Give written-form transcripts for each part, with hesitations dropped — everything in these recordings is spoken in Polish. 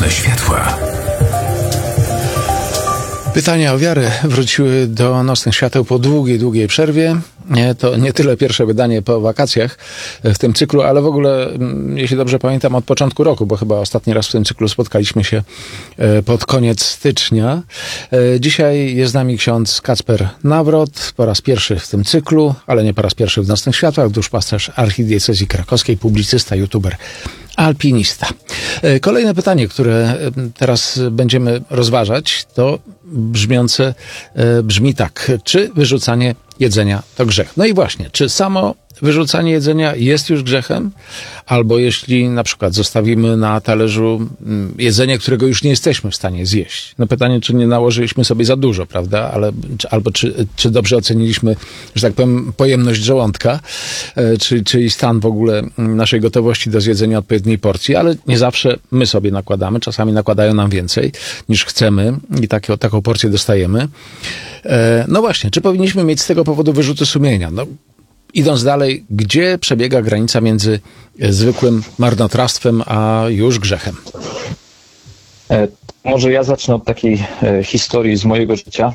Nocne światła. Pytania o wiarę wróciły do nocnych świateł po długiej przerwie. To nie tyle pierwsze wydanie po wakacjach w tym cyklu, ale w ogóle, jeśli dobrze pamiętam, od początku roku, bo chyba ostatni raz w tym cyklu spotkaliśmy się pod koniec stycznia. Dzisiaj jest z nami ksiądz Kacper Nawrot, po raz pierwszy w tym cyklu, ale nie po raz pierwszy w Nocnych Światłach, duszpasterz archidiecezji krakowskiej, publicysta, youtuber, alpinista. Kolejne pytanie, które teraz będziemy rozważać, to brzmi tak. Czy wyrzucanie jedzenia to grzech? No i właśnie, czy samo wyrzucanie jedzenia jest już grzechem? Albo jeśli na przykład zostawimy na talerzu jedzenie, którego już nie jesteśmy w stanie zjeść. No pytanie, czy nie nałożyliśmy sobie za dużo, prawda? Albo czy dobrze oceniliśmy, że tak powiem, pojemność żołądka, czyli stan w ogóle naszej gotowości do zjedzenia odpowiedniej porcji, ale nie zawsze my sobie nakładamy. Czasami nakładają nam więcej niż chcemy i taką porcję dostajemy. No właśnie, czy powinniśmy mieć z tego powodu wyrzuty sumienia? No, idąc dalej, gdzie przebiega granica między zwykłym marnotrawstwem a już grzechem? Może ja zacznę od takiej historii z mojego życia,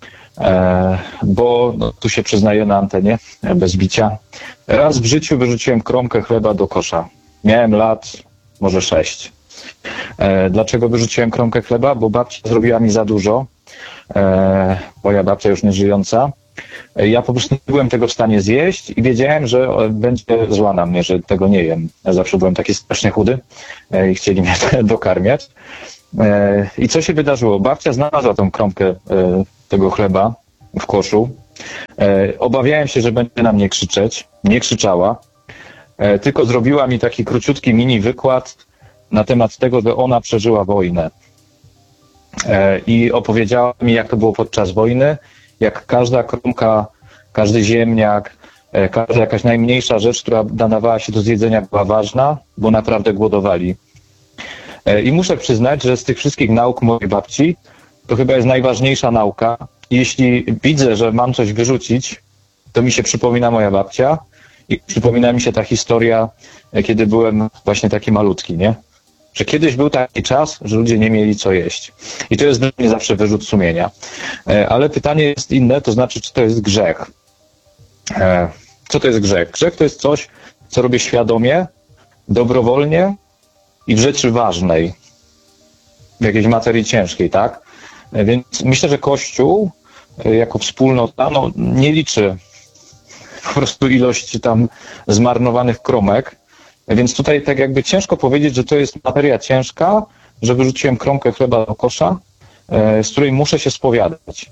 bo tu się przyznaję na antenie, bez bicia. Raz w życiu wyrzuciłem kromkę chleba do kosza. Miałem lat może 6. Dlaczego wyrzuciłem kromkę chleba? Bo babcia zrobiła mi za dużo. Moja babcia już nie żyjąca. Ja po prostu nie byłem tego w stanie zjeść i wiedziałem, że będzie zła na mnie, że tego nie jem. Ja zawsze byłem taki strasznie chudy i chcieli mnie dokarmiać. I co się wydarzyło? Babcia znalazła tą kromkę tego chleba w koszu. Obawiałem się, że będzie na mnie krzyczeć. Nie krzyczała, tylko zrobiła mi taki króciutki mini wykład na temat tego, że ona przeżyła wojnę. I opowiedziała mi, jak to było podczas wojny, jak każda kromka, każdy ziemniak, każda jakaś najmniejsza rzecz, która nadawała się do zjedzenia, była ważna, bo naprawdę głodowali. I muszę przyznać, że z tych wszystkich nauk mojej babci, to chyba jest najważniejsza nauka. Jeśli widzę, że mam coś wyrzucić, to mi się przypomina moja babcia i przypomina mi się ta historia, kiedy byłem właśnie taki malutki, nie? Że kiedyś był taki czas, że ludzie nie mieli co jeść. I to jest dla mnie zawsze wyrzut sumienia. Ale pytanie jest inne, to znaczy, czy to jest grzech. Co to jest grzech? Grzech to jest coś, co robię świadomie, dobrowolnie i w rzeczy ważnej. W jakiejś materii ciężkiej, tak? Więc myślę, że Kościół jako wspólnota nie liczy po prostu ilości tam zmarnowanych kromek. Więc tutaj tak jakby ciężko powiedzieć, że to jest materia ciężka, że wyrzuciłem kromkę chleba do kosza, z której muszę się spowiadać.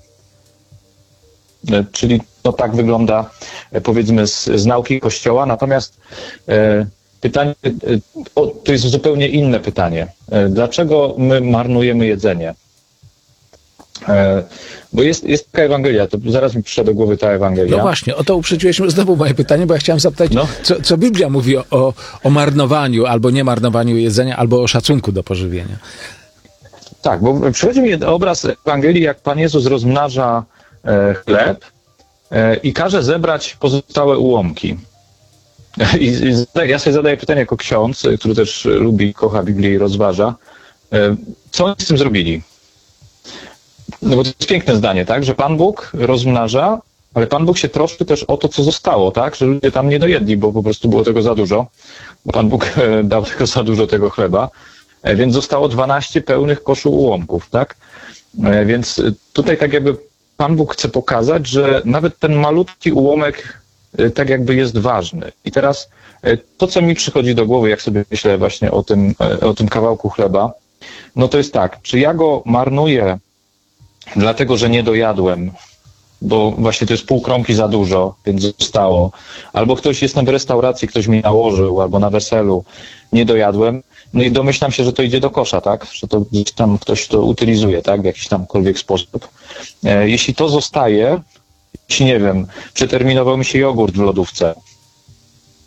Czyli to tak wygląda, powiedzmy, z nauki Kościoła. Natomiast pytanie, to jest zupełnie inne pytanie. Dlaczego my marnujemy jedzenie? Bo jest taka Ewangelia, to zaraz mi przyszła do głowy ta Ewangelia. No właśnie, o to uprzedziłeś znowu moje pytanie, bo ja chciałem zapytać, co Biblia mówi o marnowaniu, albo nie marnowaniu jedzenia, albo o szacunku do pożywienia. Tak, bo przychodzi mi obraz Ewangelii, jak Pan Jezus rozmnaża chleb i każe zebrać pozostałe ułomki. I ja sobie zadaję pytanie jako ksiądz, który też lubi, kocha Biblię i rozważa, co oni z tym zrobili? No bo to jest piękne zdanie, tak, że Pan Bóg rozmnaża, ale Pan Bóg się troszczy też o to, co zostało, tak, że ludzie tam nie dojedli, bo po prostu było tego za dużo, bo Pan Bóg dał tego za dużo tego chleba, więc zostało 12 pełnych koszu ułomków, tak, więc tutaj tak jakby Pan Bóg chce pokazać, że nawet ten malutki ułomek tak jakby jest ważny. I teraz to, co mi przychodzi do głowy, jak sobie myślę właśnie o tym kawałku chleba, no to jest tak, czy ja go marnuję dlatego, że nie dojadłem, bo właśnie to jest pół kromki za dużo, więc zostało. Albo ktoś jest w restauracji, ktoś mi nałożył, albo na weselu, nie dojadłem. No i domyślam się, że to idzie do kosza, tak? Że to gdzieś tam ktoś to utylizuje, tak? W jakiś tamkolwiek sposób. Jeśli to zostaje, jeśli nie wiem, przeterminował mi się jogurt w lodówce,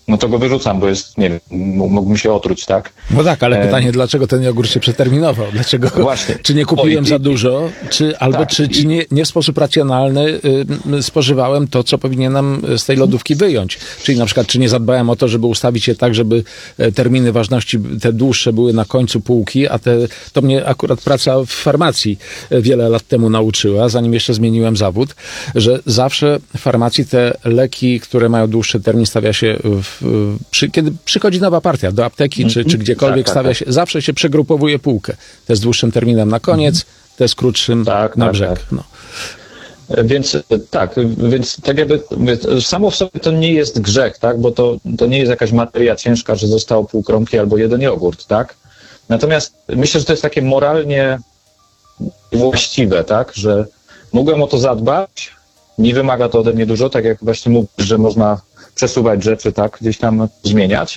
no to go wyrzucam, bo jest, nie wiem, mógłbym się otruć, tak? No tak, ale pytanie, dlaczego ten jogurt się przeterminował? Dlaczego? Właśnie. Czy nie kupiłem za dużo, czy nie w sposób racjonalny spożywałem to, co powinienem z tej lodówki wyjąć? Czyli na przykład, czy nie zadbałem o to, żeby ustawić je tak, żeby terminy ważności, te dłuższe, były na końcu półki, a to mnie akurat praca w farmacji wiele lat temu nauczyła, zanim jeszcze zmieniłem zawód, że zawsze w farmacji te leki, które mają dłuższy termin, stawia się kiedy przychodzi nowa partia do apteki, czy gdziekolwiek, stawia się, zawsze się przegrupowuje półkę. Te z dłuższym terminem na koniec, te z krótszym na brzeg. Tak. No. Więc tak jakby samo w sobie to nie jest grzech, tak? Bo to nie jest jakaś materia ciężka, że zostało pół kromki albo jeden jogurt, tak? Natomiast myślę, że to jest takie moralnie właściwe, tak? Że mogłem o to zadbać, nie wymaga to ode mnie dużo, tak jak właśnie mówisz, że można przesuwać rzeczy, tak? Gdzieś tam zmieniać.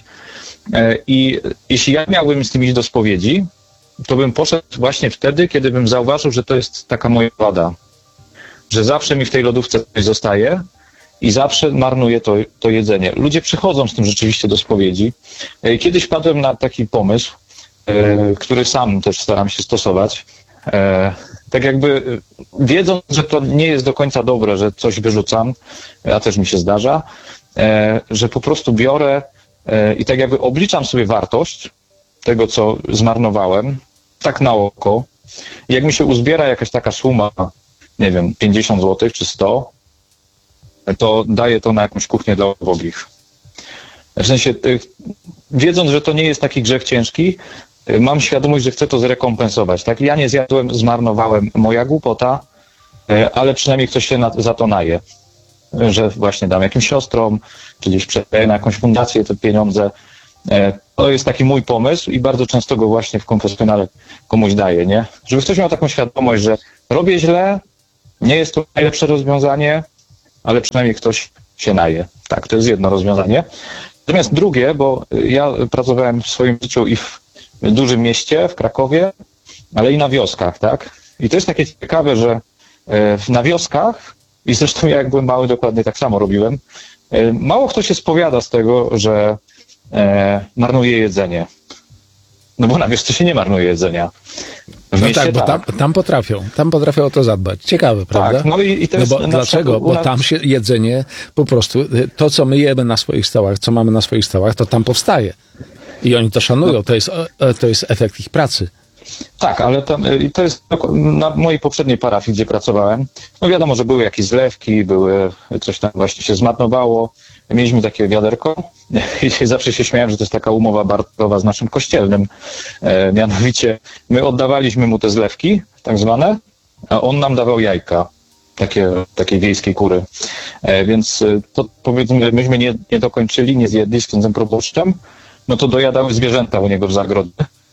I jeśli ja miałbym z tym iść do spowiedzi, to bym poszedł właśnie wtedy, kiedy bym zauważył, że to jest taka moja wada. Że zawsze mi w tej lodówce coś zostaje i zawsze marnuję to jedzenie. Ludzie przychodzą z tym rzeczywiście do spowiedzi. Kiedyś padłem na taki pomysł, który sam też staram się stosować. Tak jakby wiedząc, że to nie jest do końca dobre, że coś wyrzucam, a też mi się zdarza, że po prostu biorę i tak jakby obliczam sobie wartość tego, co zmarnowałem, tak na oko. I jak mi się uzbiera jakaś taka suma, nie wiem, 50 zł czy 100, to daję to na jakąś kuchnię dla ubogich. W sensie, wiedząc, że to nie jest taki grzech ciężki, mam świadomość, że chcę to zrekompensować. Tak? Ja nie zjadłem, zmarnowałem, moja głupota, ale przynajmniej ktoś się za to naje. Że właśnie dam jakimś siostrom, czy gdzieś przedaję na jakąś fundację te pieniądze. To jest taki mój pomysł i bardzo często go właśnie w konfesjonale komuś daję, nie? Żeby ktoś miał taką świadomość, że robię źle, nie jest to najlepsze rozwiązanie, ale przynajmniej ktoś się naje. Tak, to jest jedno rozwiązanie. Natomiast drugie, bo ja pracowałem w swoim życiu i w dużym mieście, w Krakowie, ale i na wioskach, tak? I to jest takie ciekawe, że na wioskach, i zresztą ja jak byłem mały, dokładnie tak samo robiłem, mało kto się spowiada z tego, że marnuje jedzenie. No bo na wiosce się nie marnuje jedzenia. No tak, bo tam potrafią o to zadbać. Ciekawe, prawda? Tak, no i to jest... No bo dlaczego? Bo tam się jedzenie po prostu, to co my jemy na swoich stołach, co mamy na swoich stołach, to tam powstaje. I oni to szanują, no. To jest efekt ich pracy. Tak, ale to jest na mojej poprzedniej parafii, gdzie pracowałem. No wiadomo, że były jakieś zlewki, coś tam właśnie się zmarnowało. Mieliśmy takie wiaderko i zawsze się śmiałem, że to jest taka umowa barterowa z naszym kościelnym. Mianowicie my oddawaliśmy mu te zlewki, tak zwane, a on nam dawał jajka, takiej wiejskiej kury. Więc to powiedzmy, myśmy nie dokończyli, nie zjedli z księdzem proboszczem, no to dojadały zwierzęta u niego w zagrodzie.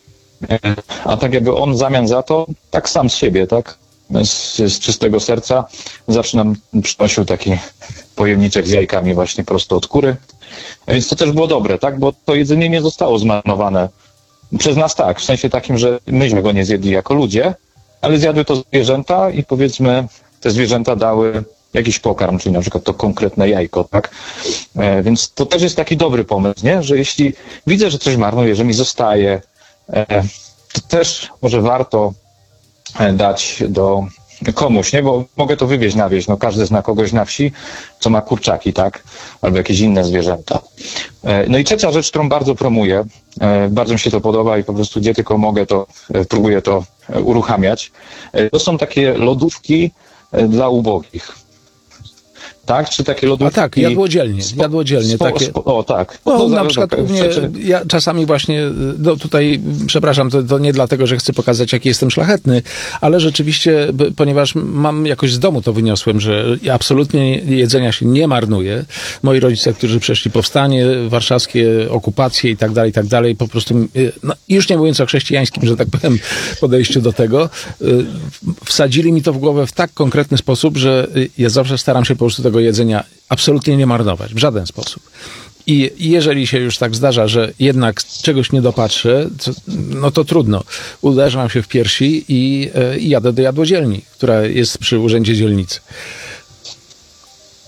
A tak jakby on w zamian za to, tak sam z siebie, tak? Z czystego serca zawsze nam przynosił taki pojemniczek z jajkami właśnie prosto od kury. Więc to też było dobre, tak? Bo to jedzenie nie zostało zmarnowane przez nas, tak, w sensie takim, że myśmy go nie zjedli jako ludzie, ale zjadły to zwierzęta i powiedzmy te zwierzęta dały jakiś pokarm, czyli na przykład to konkretne jajko, tak? Więc to też jest taki dobry pomysł, nie? Że jeśli widzę, że coś marnuję, że mi zostaje, to też może warto dać do komuś, nie? Bo mogę to wywieźć na wieś. No każdy zna kogoś na wsi, co ma kurczaki, tak? Albo jakieś inne zwierzęta. No i trzecia rzecz, którą bardzo promuję, bardzo mi się to podoba i po prostu gdzie tylko mogę, to próbuję to uruchamiać. To są takie lodówki dla ubogich. Tak? Czy takie lodówki... A tak, jadłodzielnie. Takie... O, tak. No, na przykład ja czasami właśnie, no tutaj, przepraszam, to nie dlatego, że chcę pokazać, jaki jestem szlachetny, ale rzeczywiście, ponieważ mam jakoś z domu to wyniosłem, że absolutnie jedzenia się nie marnuje. Moi rodzice, którzy przeszli powstanie warszawskie, okupacje i tak dalej, po prostu, no, już nie mówiąc o chrześcijańskim, że tak powiem, podejściu do tego, wsadzili mi to w głowę w tak konkretny sposób, że ja zawsze staram się po prostu tego jedzenia absolutnie nie marnować, w żaden sposób. I jeżeli się już tak zdarza, że jednak czegoś nie dopatrzę, no to trudno. Uderzam się w piersi i jadę do jadłodzielni, która jest przy urzędzie dzielnicy.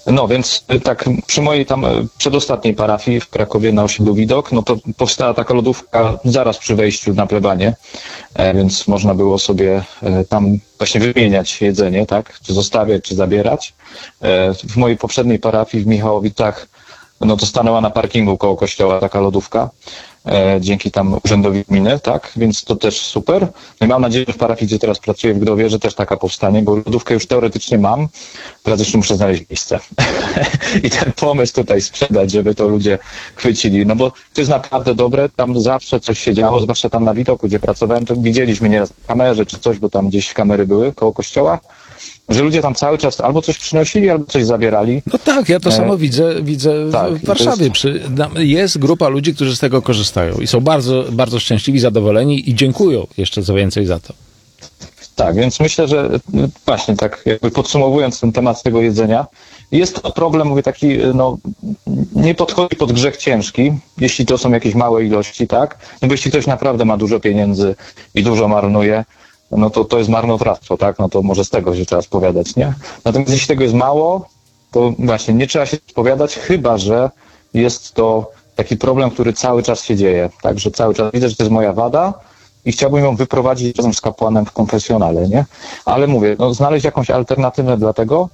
No więc tak przy mojej tam przedostatniej parafii w Krakowie na osiedlu Widok, no to powstała taka lodówka zaraz przy wejściu na plebanie, więc można było sobie tam właśnie wymieniać jedzenie, tak, czy zostawiać, czy zabierać. W mojej poprzedniej parafii w Michałowicach, no to stanęła na parkingu koło kościoła taka lodówka, dzięki tam urzędowi gminy, tak, więc to też super. No i mam nadzieję, że w parafii, gdzie teraz pracuję w Gdowie, że też taka powstanie, bo lodówkę już teoretycznie mam, teraz jeszcze muszę znaleźć miejsce. I ten pomysł tutaj sprzedać, żeby to ludzie chwycili, no bo to jest naprawdę dobre, tam zawsze coś się działo, zwłaszcza tam na Widoku, gdzie pracowałem, to widzieliśmy nieraz w kamerze czy coś, bo tam gdzieś kamery były koło kościoła, że ludzie tam cały czas albo coś przynosili, albo coś zabierali. No tak, ja to samo widzę tak, w Warszawie. Jest grupa ludzi, którzy z tego korzystają i są bardzo, bardzo szczęśliwi, zadowoleni i dziękują jeszcze co więcej za to. Tak, więc myślę, że właśnie tak jakby podsumowując ten temat tego jedzenia, jest to problem, mówię, taki, no, nie podchodzi pod grzech ciężki, jeśli to są jakieś małe ilości, tak? No bo jeśli ktoś naprawdę ma dużo pieniędzy i dużo marnuje, no to jest marnotrawstwo, tak? No to może z tego się trzeba spowiadać, nie? Natomiast jeśli tego jest mało, to właśnie nie trzeba się spowiadać, chyba że jest to taki problem, który cały czas się dzieje. Także cały czas widzę, że to jest moja wada i chciałbym ją wyprowadzić razem z kapłanem w konfesjonale, nie? Ale mówię, no znaleźć jakąś alternatywę dla tego,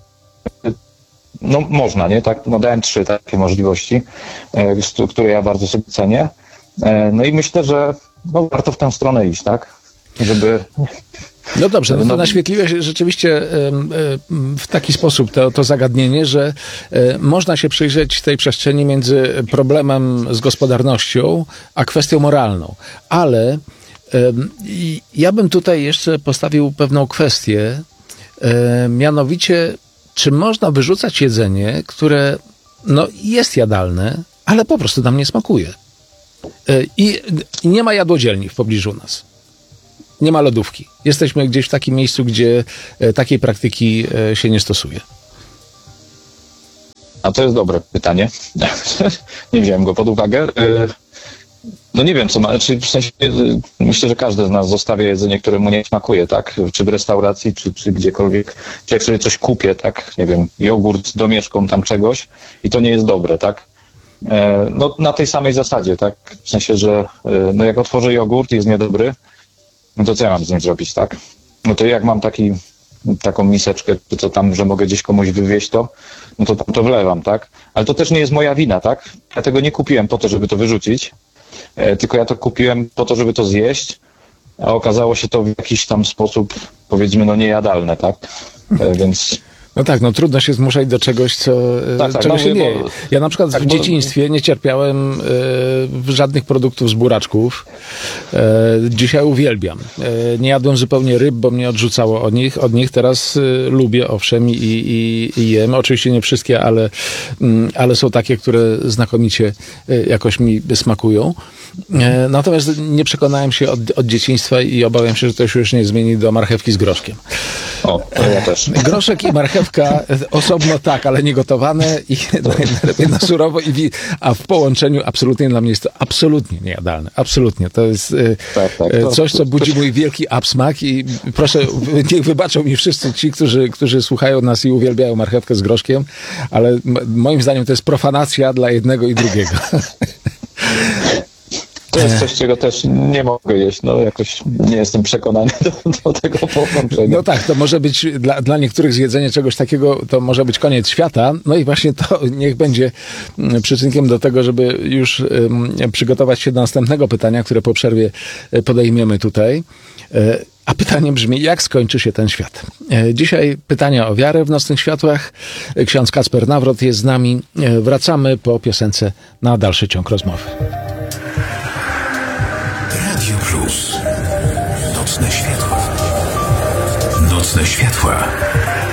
no można, nie? Tak, no dałem 3 takie możliwości, które ja bardzo sobie cenię. No i myślę, że no, warto w tę stronę iść, tak? Żeby... No dobrze, no to naświetliłeś rzeczywiście w taki sposób to zagadnienie, że można się przyjrzeć tej przestrzeni między problemem z gospodarnością, a kwestią moralną. Ale ja bym tutaj jeszcze postawił pewną kwestię, mianowicie, czy można wyrzucać jedzenie, które no, jest jadalne, ale po prostu nam nie smakuje. I nie ma jadłodzielni w pobliżu nas. Nie ma lodówki. Jesteśmy gdzieś w takim miejscu, gdzie takiej praktyki się nie stosuje. A to jest dobre pytanie. Nie wziąłem go pod uwagę. No nie wiem, co ma, czy w sensie, myślę, że każdy z nas zostawia jedzenie, które mu nie smakuje, tak? Czy w restauracji, czy gdziekolwiek. Czy jak sobie coś kupię, tak? Nie wiem, jogurt z domieszką tam czegoś i to nie jest dobre, tak? No na tej samej zasadzie, tak? W sensie, że no jak otworzę jogurt i jest niedobry, no to co ja mam z nim zrobić, tak? No to jak mam taką miseczkę, co tam, że mogę gdzieś komuś wywieźć to, no to tam to wlewam, tak? Ale to też nie jest moja wina, tak? Ja tego nie kupiłem po to, żeby to wyrzucić, tylko ja to kupiłem po to, żeby to zjeść, a okazało się to w jakiś tam sposób, powiedzmy, no niejadalne, tak? Więc... No tak, no trudno się zmuszać do czegoś, czego się nie je. Ja na przykład w dzieciństwie nie cierpiałem żadnych produktów z buraczków. Dzisiaj uwielbiam. Nie jadłem zupełnie ryb, bo mnie odrzucało od nich. Teraz lubię, owszem, i jem. Oczywiście nie wszystkie, ale są takie, które znakomicie jakoś mi smakują. Natomiast nie przekonałem się od dzieciństwa i obawiam się, że to się już nie zmieni do marchewki z groszkiem. O, to ja też. Groszek i marchewka osobno tak, ale nie gotowane i najlepiej na surowo, a w połączeniu absolutnie dla mnie jest to absolutnie niejadalne. Absolutnie. To jest coś, co budzi mój wielki absmak i proszę, niech wybaczą mi wszyscy ci, którzy słuchają nas i uwielbiają marchewkę z groszkiem, ale moim zdaniem to jest profanacja dla jednego i drugiego. To jest coś, czego też nie mogę jeść. No jakoś nie jestem przekonany do tego połączenia. No tak, to może być dla niektórych zjedzenie czegoś takiego, to może być koniec świata. No i właśnie to niech będzie przyczynkiem do tego, żeby już przygotować się do następnego pytania, które po przerwie podejmiemy tutaj. A pytanie brzmi, jak skończy się ten świat? Dzisiaj pytania o wiarę w Nocnych Światłach. Ksiądz Kacper Nawrot jest z nami. Wracamy po piosence na dalszy ciąg rozmowy. Radio Plus. Nocne światła. Nocne światła.